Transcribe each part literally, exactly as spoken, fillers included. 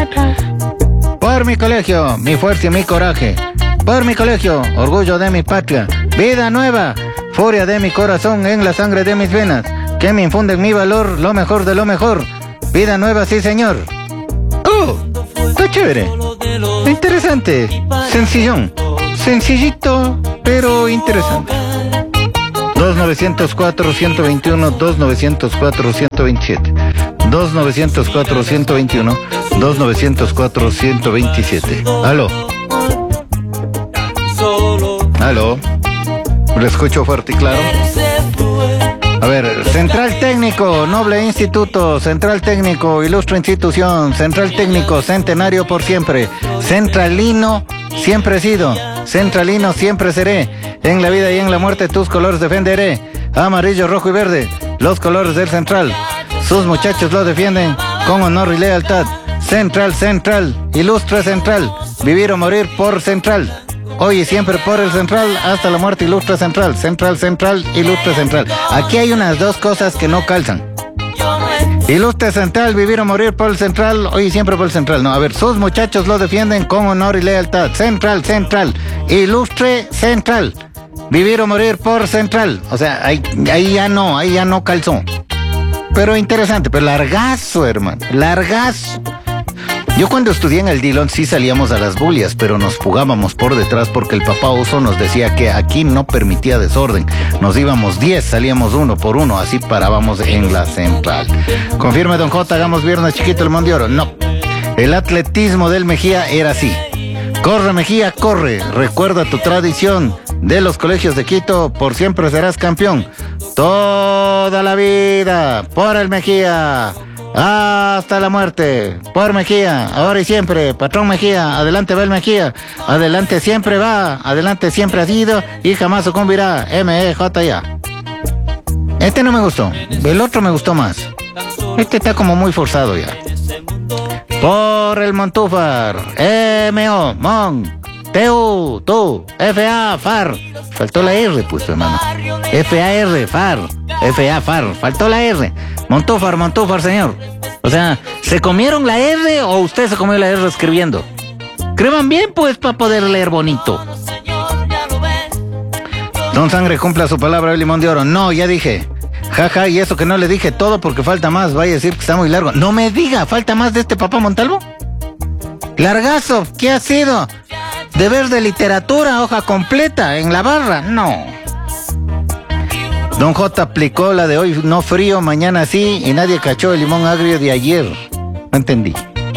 nada. Por mi colegio, mi fuerza y mi coraje. Por mi colegio, orgullo de mi patria. Vida nueva, furia de mi corazón en la sangre de mis venas. Que me infunde en mi valor lo mejor de lo mejor. Vida nueva, sí señor. ¡Oh! Está chévere. Interesante. Sencillón. Sencillito, pero interesante. dos novecientos cuatro, ciento veintiuno, dos novecientos cuatro, ciento veintisiete. dos novecientos cuatro, ciento veintiuno, dos novecientos cuatro, ciento veintisiete. Aló. Aló. ¿Le escucho fuerte y claro? A ver, Central Técnico, noble instituto, Central Técnico, ilustre institución, Central Técnico, centenario por siempre, centralino siempre he sido, centralino siempre seré, en la vida y en la muerte tus colores defenderé, amarillo, rojo y verde, los colores del Central, sus muchachos lo defienden con honor y lealtad, Central, Central, ilustre Central, vivir o morir por Central. Hoy y siempre por el Central, hasta la muerte, ilustre Central, Central, Central, ilustre Central. Aquí hay unas dos cosas que no calzan. Ilustre Central, vivir o morir por el Central, hoy y siempre por el Central. No, a ver, sus muchachos lo defienden con honor y lealtad. Central, Central, ilustre Central, vivir o morir por Central. O sea, ahí, ahí ya no, ahí ya no calzó. Pero interesante, pero largazo, hermano, largazo. Yo cuando estudié en el Dillon sí salíamos a las bulias, pero nos fugábamos por detrás porque el papá Oso nos decía que aquí no permitía desorden. Nos íbamos diez, salíamos uno por uno, así parábamos en la Central. Confirme, don J, hagamos viernes chiquito el Mondioro. No, el atletismo del Mejía era así. Corre Mejía, corre, recuerda tu tradición de los colegios de Quito, por siempre serás campeón. Toda la vida, por el Mejía. Hasta la muerte, por Mejía, ahora y siempre, patrón Mejía, adelante va el Mejía, adelante siempre va, adelante siempre ha sido y jamás sucumbirá, M E J A. Este no me gustó, el otro me gustó más. Este está como muy forzado ya. Por el Montúfar, M O, Mon, T U, tú, F A, Far. Faltó la R, pues, hermano. F A R, F A R, F A, F A R, faltó la R. Montúfar, Montúfar, señor. O sea, ¿se comieron la R o usted se comió la R escribiendo? Escriban bien, pues, para poder leer bonito. Don Sangre, cumpla su palabra, el Limón de Oro. No, ya dije. Jaja, ja, y eso que no le dije todo porque falta más. Vaya a decir que está muy largo. No me diga, ¿falta más de este papá Montalvo? Largazo, ¿qué ha sido? Deber de literatura, hoja completa, en la barra. No. Don J aplicó la de hoy no frío, mañana sí, y nadie cachó el limón agrio de ayer. No entendí.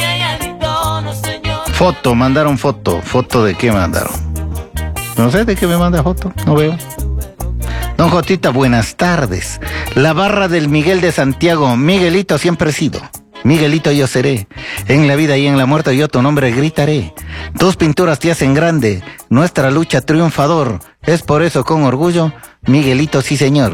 Foto, mandaron foto. ¿Foto de qué mandaron? No sé de qué me manda foto, no veo. Don Jotita, buenas tardes. La barra del Miguel de Santiago, Miguelito siempre he sido. Miguelito yo seré, en la vida y en la muerte yo tu nombre gritaré. Tus pinturas te hacen grande, nuestra lucha triunfador. Es por eso con orgullo, Miguelito sí señor.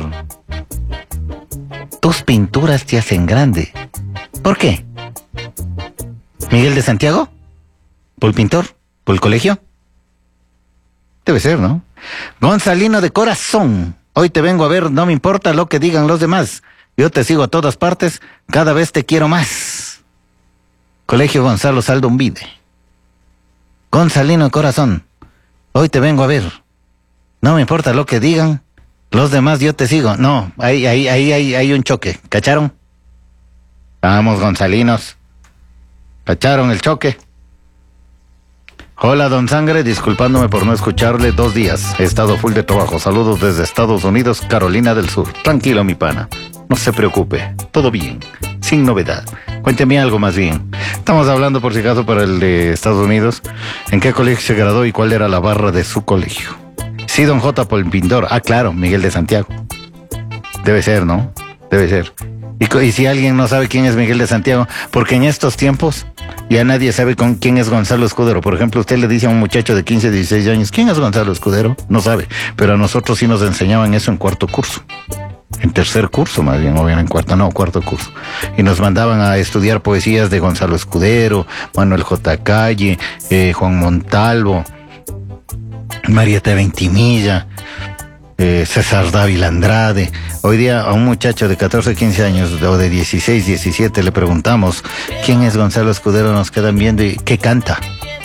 Tus pinturas te hacen grande. ¿Por qué? ¿Miguel de Santiago? ¿Por el pintor? ¿Por el colegio? Debe ser, ¿no? Gonzalino de corazón, hoy te vengo a ver, no me importa lo que digan los demás. Yo te sigo a todas partes, cada vez te quiero más. Colegio Gonzalo Saldumbide. Gonzalino de corazón, hoy te vengo a ver. No me importa lo que digan, los demás yo te sigo. No, ahí, ahí, ahí, ahí hay un choque, ¿cacharon? Vamos, Gonzalinos. ¿Cacharon el choque? Hola, don Sangre, disculpándome por no escucharle dos días. He estado full de trabajo. Saludos desde Estados Unidos, Carolina del Sur. Tranquilo, mi pana. No se preocupe. Todo bien. Sin novedad. Cuénteme algo más bien. Estamos hablando, por si acaso, para el de Estados Unidos. ¿En qué colegio se graduó y cuál era la barra de su colegio? Sí, don J, por el pintor. Ah, claro, Miguel de Santiago. Debe ser, ¿no? Debe ser. Y, y si alguien no sabe quién es Miguel de Santiago, porque en estos tiempos ya nadie sabe con quién es Gonzalo Escudero. Por ejemplo, usted le dice a un muchacho de quince, dieciséis años, ¿quién es Gonzalo Escudero? No sabe, pero a nosotros sí nos enseñaban eso en cuarto curso. En tercer curso, más bien, o bien en cuarto, no, cuarto curso. Y nos mandaban a estudiar poesías de Gonzalo Escudero, Manuel J. Calle, eh, Juan Montalvo, Marieta Ventimilla. eh, César Dávila Andrade. Hoy día a un muchacho de catorce, quince años o de dieciséis, diecisiete le preguntamos quién es Gonzalo Escudero, nos quedan viendo y ¿qué canta?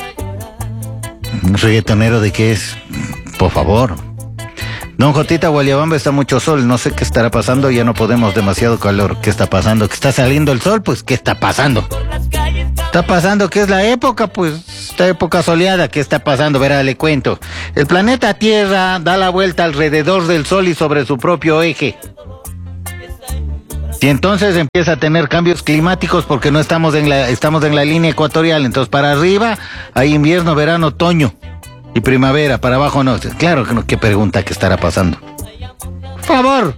¿Un reggaetonero de qué es? Por favor. Don Jotita, Guayabamba está mucho sol, no sé qué estará pasando, ya no podemos, demasiado calor. ¿Qué está pasando? ¿Que está saliendo el sol? Pues, ¿qué está pasando? Está pasando que es la época, pues, esta época soleada, ¿qué está pasando? Verá, le cuento. El planeta Tierra da la vuelta alrededor del sol y sobre su propio eje. Y entonces empieza a tener cambios climáticos porque no estamos en la, estamos en la línea ecuatorial. Entonces, para arriba hay invierno, verano, otoño y primavera, para abajo no. Claro que no, ¿qué pregunta que estará pasando? Por favor.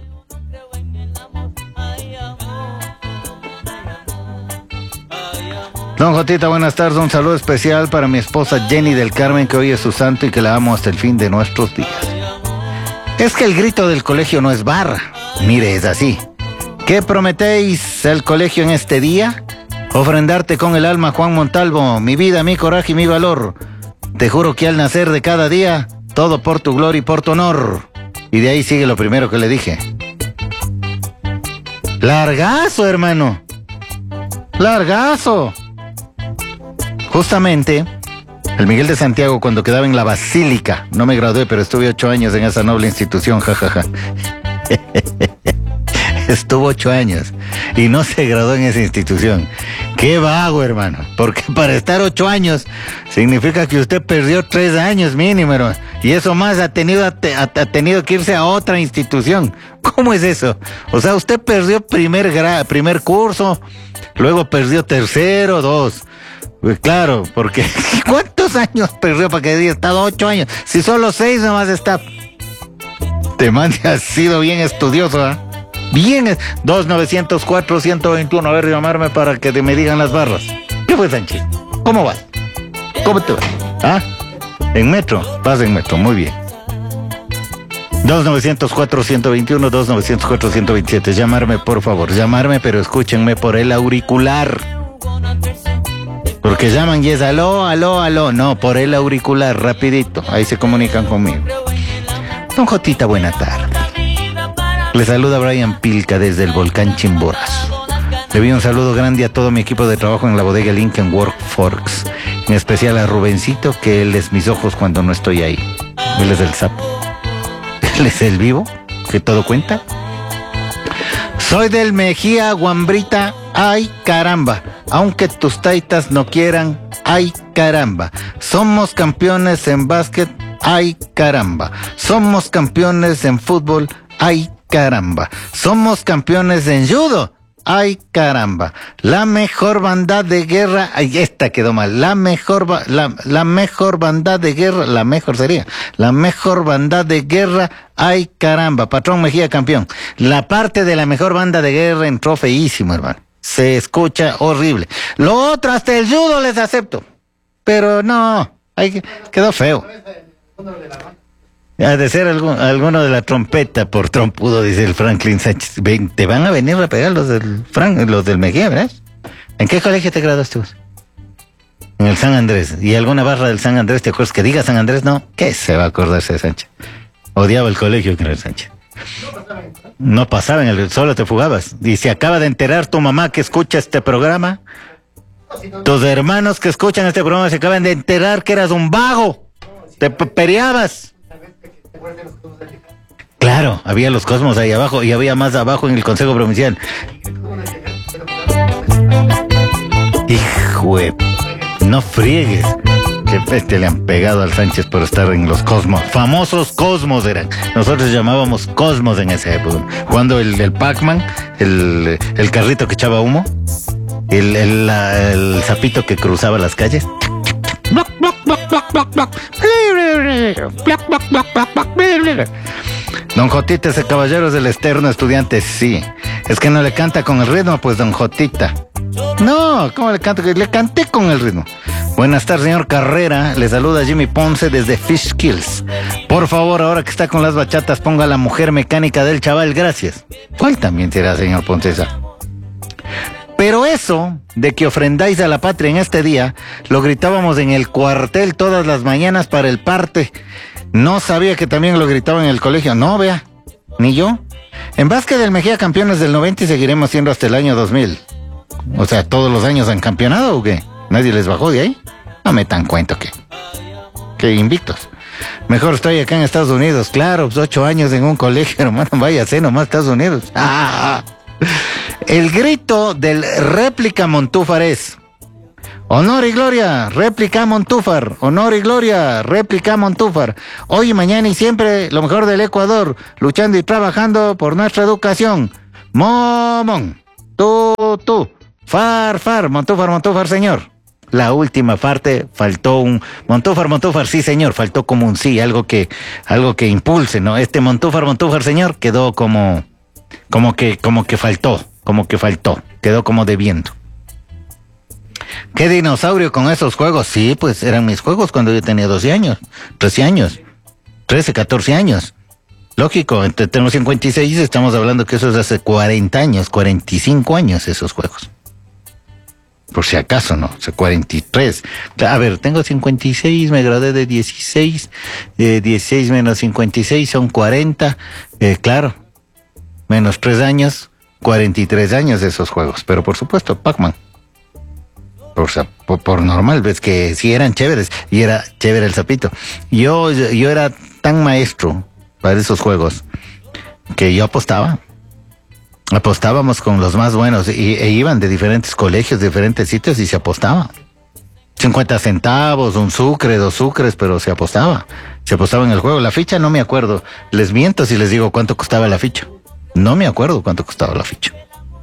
Don Jotita, buenas tardes. Un saludo especial para mi esposa Jenny del Carmen, que hoy es su santo y que la amo hasta el fin de nuestros días. Es que el grito del colegio no es barra. Mire, es así. ¿Qué prometéis al colegio en este día? Ofrendarte con el alma, Juan Montalvo, mi vida, mi coraje y mi valor. Te juro que al nacer de cada día, todo por tu gloria y por tu honor. Y de ahí sigue lo primero que le dije. Largazo, hermano. Largazo. Justamente, el Miguel de Santiago, cuando quedaba en la Basílica, no me gradué, pero estuve ocho años en esa noble institución, jajaja. Estuvo ocho años y no se graduó en esa institución. ¡Qué vago, hermano! Porque para estar ocho años significa que usted perdió tres años mínimo, hermano. Y eso más ha tenido, ha, ha tenido que irse a otra institución. ¿Cómo es eso? O sea, usted perdió primer, gra, primer curso, luego perdió tercero, dos. Pues claro, porque ¿cuántos años perdió para que haya estado ocho años? Si solo seis nomás está. Te man, has sido bien estudioso, ¿ah? ¿eh? Bien, dos novecientos cuatro ciento veintiuno, a ver, llamarme para que te me digan las barras. ¿Qué fue, Sánchez? ¿Cómo vas? ¿Cómo te vas? ¿Ah? ¿En metro? Vas en metro, muy bien. dos novecientos cuatro ciento veintiuno, dos novecientos cuatro ciento veintisiete, llamarme, por favor, llamarme, pero escúchenme por el auricular. Porque llaman y es aló, aló, aló, no, por el auricular, rapidito, ahí se comunican conmigo. Don Jotita, buena tarde. Le saluda Brian Pilca desde el volcán Chimborazo. Le envío un saludo grande a todo mi equipo de trabajo en la bodega Lincoln Workforks. En especial a Rubencito, que él es mis ojos cuando no estoy ahí. Él es el sapo. Él es el vivo, que todo cuenta. Soy del Mejía, Guambrita, ay caramba. Aunque tus taitas no quieran, ay caramba. Somos campeones en básquet, ay caramba. Somos campeones en fútbol, ay caramba. Somos campeones en judo. Ay caramba. La mejor banda de guerra. Ay, esta quedó mal. La mejor la, la mejor banda de guerra. La mejor sería. La mejor banda de guerra. Ay caramba. Patrón Mejía, campeón. La parte de la mejor banda de guerra entró feísimo, hermano. Se escucha horrible. Lo otro, hasta el judo les acepto. Pero no. Ay, quedó feo. Ha de ser algún, alguno de la trompeta por trompudo, dice el Franklin Sánchez. Ven, te van a venir a pegar los del Frank, los del Mejía, ¿verdad? ¿En qué colegio te graduaste vos? En el San Andrés. ¿Y alguna barra del San Andrés? ¿Te acuerdas que diga San Andrés? No. ¿Qué se va a acordarse de Sánchez? Odiaba el colegio, creo, Sánchez. No pasaba en el, solo te fugabas. Y se acaba de enterar tu mamá que escucha este programa. Tus hermanos que escuchan este programa se acaban de enterar que eras un vago. Te peleabas. Claro, había los Cosmos ahí abajo y había más abajo en el Consejo Provincial. Hijo de... No friegues. Qué peste le han pegado al Sánchez por estar en los Cosmos. Famosos Cosmos eran. Nosotros llamábamos Cosmos en esa época. Jugando el, el Pac-Man, el, el carrito que echaba humo, el, el, la, el sapito que cruzaba las calles. Don Jotita, ese caballero es el externo estudiante, sí. Es que no le canta con el ritmo, pues, don Jotita. No, ¿cómo le canto? Le canté con el ritmo. Buenas tardes, señor Carrera. Le saluda Jimmy Ponce desde Fish Kills. Por favor, ahora que está con las bachatas, ponga la mujer mecánica del chaval, gracias. ¿Cuál también será, señor Poncesa? Pero eso de que ofrendáis a la patria en este día, lo gritábamos en el cuartel todas las mañanas para el parte No sabía que también lo gritaban en el colegio. No, vea, ni yo. En básquet del Mejía campeones del noventa y seguiremos siendo hasta el año dos mil. O sea, ¿todos los años han campeonado o qué? ¿Nadie les bajó de ahí? No me tan cuento que... que invictos. Mejor estoy acá en Estados Unidos. Claro, pues ocho años en un colegio, hermano. Váyase nomás a Estados Unidos. Ah. El grito del réplica Montúfar es: honor y gloria, réplica Montúfar. Honor y gloria, réplica Montúfar. Hoy, mañana y siempre, lo mejor del Ecuador, luchando y trabajando por nuestra educación. Momón, tú, tú, far, far, Montúfar, Montúfar, señor. La última parte faltó un Montúfar, Montúfar, sí señor, faltó como un sí, algo que, algo que impulse, ¿no? Este Montúfar, Montúfar, señor, quedó como, como que, como que faltó, como que faltó, quedó como debiendo. ¿Qué dinosaurio con esos juegos? Sí, pues eran mis juegos cuando yo tenía doce años, trece años, trece, catorce años. Lógico, entre tengo cincuenta y seis, estamos hablando que eso es hace cuarenta años, cuarenta y cinco años esos juegos. Por si acaso, ¿no? O sea, cuarenta y tres. A ver, tengo cincuenta y seis, me gradué de dieciséis. Eh, dieciséis menos cincuenta y seis son cuarenta. Eh, claro, menos tres años, cuarenta y tres años de esos juegos. Pero por supuesto, Pac-Man. Por, por, por normal, ves que sí eran chéveres. Y era chévere el sapito. Yo, yo era tan maestro para esos juegos que yo apostaba. Apostábamos con los más buenos y, e iban de diferentes colegios, de diferentes sitios y se apostaba. cincuenta centavos, un sucre, dos sucres, pero se apostaba. Se apostaba en el juego. La ficha no me acuerdo. Les miento si les digo cuánto costaba la ficha. No me acuerdo cuánto costaba la ficha.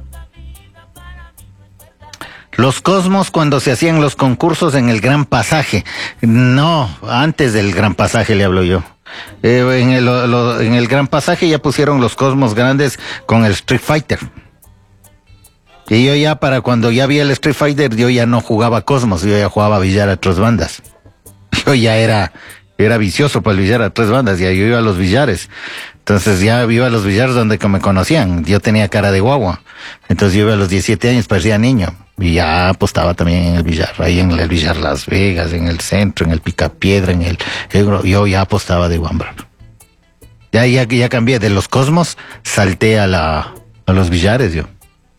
Los Cosmos cuando se hacían los concursos en el Gran Pasaje. No, antes del Gran Pasaje le hablo yo. Eh, en, el, lo, en el Gran Pasaje ya pusieron los Cosmos grandes con el Street Fighter. Y yo ya para cuando ya vi el Street Fighter, yo ya no jugaba Cosmos, yo ya jugaba billar a tres bandas. Yo ya era, era vicioso para el billar a tres bandas, ya yo iba a los billares. Entonces ya iba a los billares donde me conocían, yo tenía cara de guagua. Entonces yo iba a los diecisiete años, parecía niño. Y ya apostaba también en el billar, ahí en el billar Las Vegas, en el centro, en el Picapiedra, en el... Yo ya apostaba de guambra. Ya, ya, ya cambié de los Cosmos, salté a la, a los billares yo.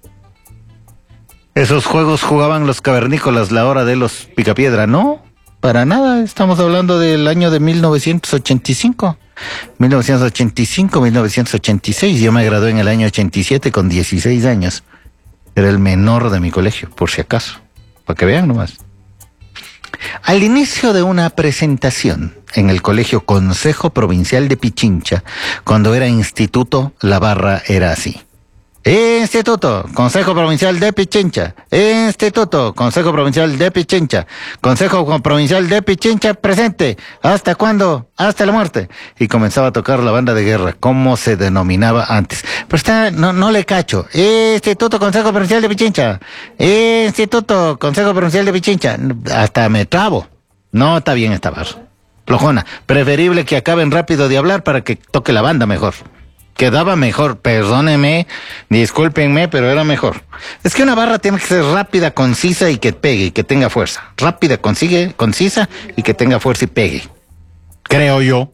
Esos juegos jugaban los cavernícolas la hora de los Picapiedra, ¿no? Para nada, estamos hablando del año de mil novecientos ochenta y cinco. mil novecientos ochenta y cinco, mil novecientos ochenta y seis, yo me gradué en el año ochenta y siete con dieciséis años. Era el menor de mi colegio, por si acaso. Para que vean nomás. Al inicio de una presentación en el colegio Consejo Provincial de Pichincha, cuando era instituto, la barra era así. Instituto, Consejo Provincial de Pichincha. Instituto, Consejo Provincial de Pichincha. Consejo Provincial de Pichincha presente. ¿Hasta cuándo? Hasta la muerte. Y comenzaba a tocar la banda de guerra, como se denominaba antes. Pero está, no, no le cacho. Instituto, Consejo Provincial de Pichincha. Instituto, Consejo Provincial de Pichincha. Hasta me trabo. No está bien esta barra. Flojona. Preferible que acaben rápido de hablar para que toque la banda mejor. Quedaba mejor, perdónenme, discúlpenme, pero era mejor. Es que una barra tiene que ser rápida, concisa y que pegue, y que tenga fuerza. Rápida, consigue, concisa y que tenga fuerza y pegue. Creo yo.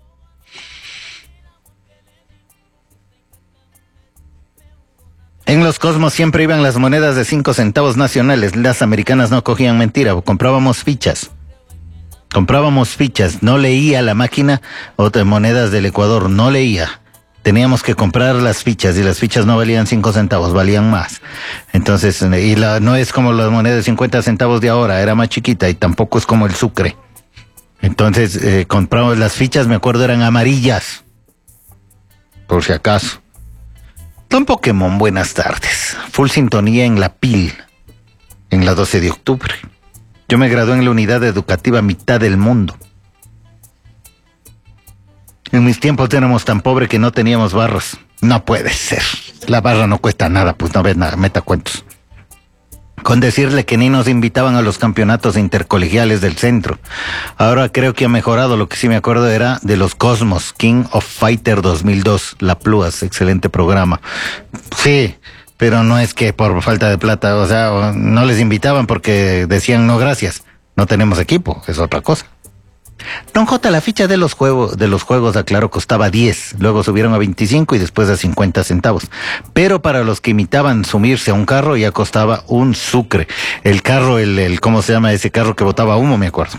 En los Cosmos siempre iban las monedas de cinco centavos nacionales. Las americanas no cogían mentira, comprábamos fichas. Comprábamos fichas, no leía la máquina, otras monedas del Ecuador, no leía. Teníamos que comprar las fichas y las fichas no valían cinco centavos, valían más. Entonces, y la, no es como las monedas de cincuenta centavos de ahora, era más chiquita y tampoco es como el sucre. Entonces, eh, compramos las fichas, me acuerdo, eran amarillas. Por si acaso. Don Pokémon, buenas tardes. Full sintonía en la P I L, en la doce de octubre. Yo me gradué en la unidad educativa Mitad del Mundo. En mis tiempos éramos tan pobres que no teníamos barras. No puede ser. La barra no cuesta nada, pues no ves nada, meta cuentos. Con decirle que ni nos invitaban a los campeonatos intercolegiales del centro. Ahora creo que ha mejorado, lo que sí me acuerdo era de los Cosmos, King of Fighter dos mil dos, La Plúas, excelente programa. Sí, pero no es que por falta de plata, o sea, no les invitaban porque decían no gracias, no tenemos equipo, es otra cosa. Don J, la ficha de los juegos, de los juegos, aclaro, costaba diez, luego subieron a veinticinco y después a cincuenta centavos. Pero para los que imitaban sumirse a un carro ya costaba un sucre. El carro, el, el ¿cómo se llama ese carro que botaba humo? Me acuerdo.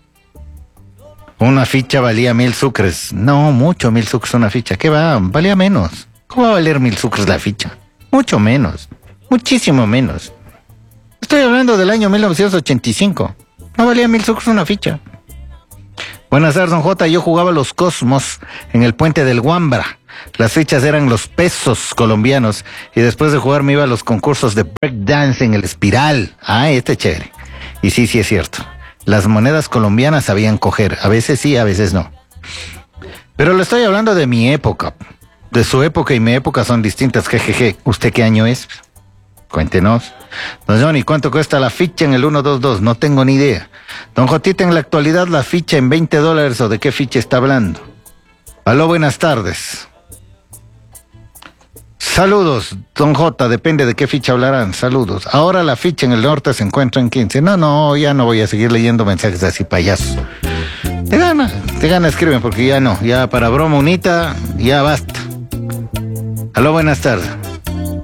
Una ficha valía mil sucres. No, mucho, mil sucres una ficha. ¿Qué va? Valía menos. ¿Cómo va a valer mil sucres la ficha? Mucho menos. Muchísimo menos. Estoy hablando del año mil novecientos ochenta y cinco. No valía mil sucres una ficha. Buenas tardes, don J. Yo jugaba los Cosmos en el puente del Guambra. Las fichas eran los pesos colombianos. Y después de jugar me iba a los concursos de breakdance en el Espiral. Ah, este es chévere. Y sí, sí es cierto. Las monedas colombianas sabían coger. A veces sí, a veces no. Pero le estoy hablando de mi época. De su época y mi época son distintas. Jejeje. ¿Usted qué año es? Cuéntenos. Don Johnny, ¿cuánto cuesta la ficha en el ciento veintidós? No tengo ni idea. Don Jotita, en la actualidad la ficha en veinte dólares, ¿o de qué ficha está hablando? Aló, buenas tardes. Saludos, don J, depende de qué ficha hablarán. Saludos. Ahora la ficha en el norte se encuentra en quince. No, no, ya no voy a seguir leyendo mensajes así payasos. Te gana, te gana, escriben, porque ya no. Ya para broma unita, ya basta. Aló, buenas tardes.